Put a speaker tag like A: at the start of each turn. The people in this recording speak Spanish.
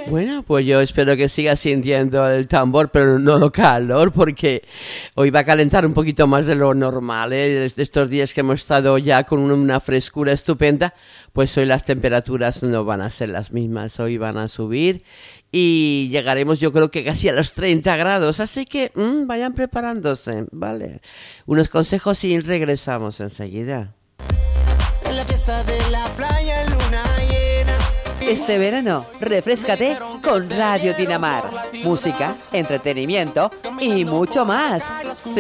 A: Bueno, pues yo espero que siga sintiendo el tambor, pero no lo calor, porque hoy va a calentar un poquito más de lo normal, ¿eh? Estos días que hemos estado ya con una frescura estupenda, pues hoy las temperaturas no van a ser las mismas, hoy van a subir y llegaremos yo creo que casi a los 30 grados, así que vayan preparándose, ¿vale? Unos consejos y regresamos enseguida.
B: En la fiesta de la playa en luna llena.
C: Este verano, refréscate con Radio Dinamar. Música, entretenimiento y mucho más.